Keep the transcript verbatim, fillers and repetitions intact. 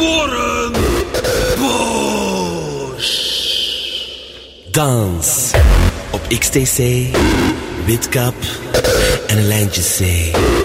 Geboren Bosch. Dans op X T C, witkap en een lijntje C.